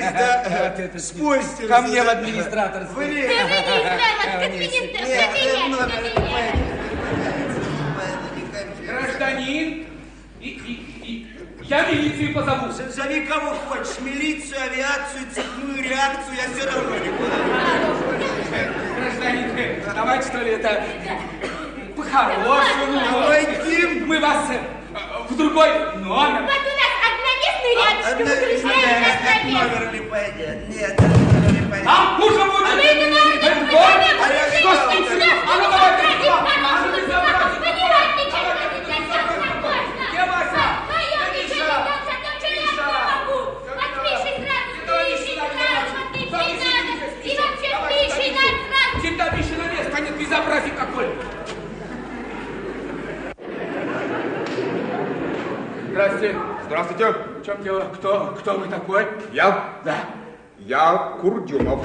да, спойте. Ко мне в администраторскую. Гражданин, я милицию позову. Зови кого хочешь, милицию, авиацию, цепную реакцию, я все равно никуда. Гражданин, давайте, что ли, это по-хорошему. Давайте. Мы вас в другой номер. Вот у нас одноместный рядышком окружает. Номер не пойдет, нет, номер не пойдет. А хуже будет. А ну давайте, безобразие какое! Здравствуйте. Здравствуйте. В чем дело? Кто вы такой? Я? Да. Я Курдюмов.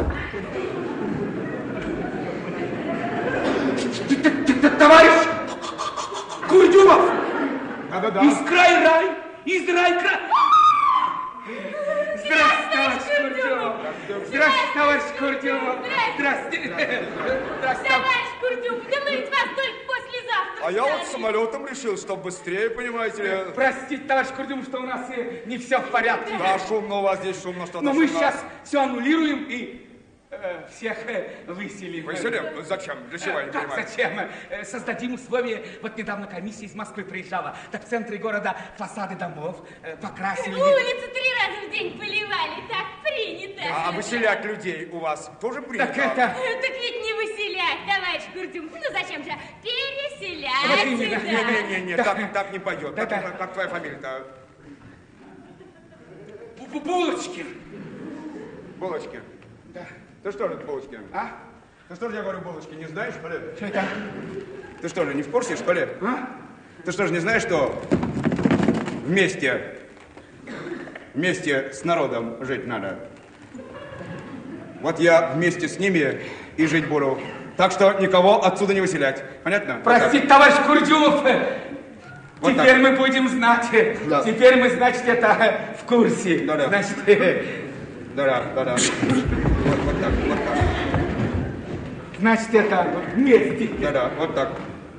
Товарищ Курдюмов! Да-да-да. Из край-рай! Из рай-край! Здравствуйте, товарищ Курдюмов! Здравствуйте, товарищ Курдюмов! Здравствуйте! Здравствуйте! Товарищ Курдюмов, да мы ведь вас только послезавтра. А я вот самолетом решил, что быстрее, понимаете ли. Простите, товарищ Курдюмов, что у нас не все в порядке. Да, шумно у вас здесь, шумно что-то. Но мы шумно. сейчас все аннулируем и всех выселим. Выселим? Ну, зачем? Для чего, я не Как понимаю. зачем? Создадим условия. Вот недавно комиссия из Москвы приезжала. Так в центре города фасады домов покрасили. Улицу 3 раза в день поливали, так принято. А выселять людей у вас тоже принято? Так это... Так ведь не выселять, товарищ Курдюмов. Ну зачем же? Переселять. Вот именно. Да. Не, так не пойдет. Как твоя фамилия-то? Булочкин. Булочкин. Да. Ты что же, Булочкин? А? Ты что же, я говорю, Булочкин, не знаешь, что ли? Что это? Ты что же, не в курсе, что ли? А? Ты что же, не знаешь, что вместе с народом жить надо? Вот я вместе с ними и жить буду. Так что никого отсюда не выселять. Понятно? Простите, товарищ Курдюмов. Вот Теперь так. мы будем знать. Да. Теперь мы, значит, это в курсе. Да-да. Значит, Да. Вот так. значит, это вместе. Да, вот так.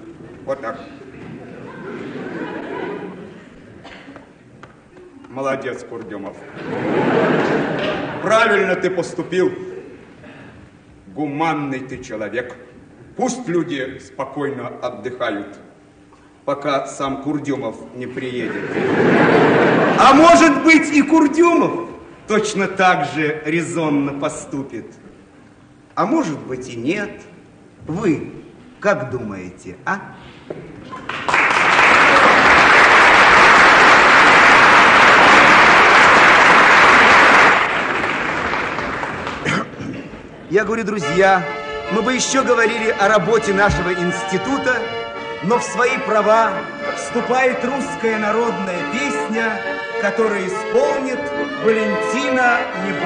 Молодец, Курдюмов. Правильно ты поступил. Гуманный ты человек. Пусть люди спокойно отдыхают, пока сам Курдюмов не приедет. А может быть, и Курдюмов точно так же резонно поступит. А может быть и нет. Вы как думаете, а? Я говорю, друзья, мы бы еще говорили о работе нашего института, но в свои права вступает русская народная песня, которую исполнит Валентина Небо.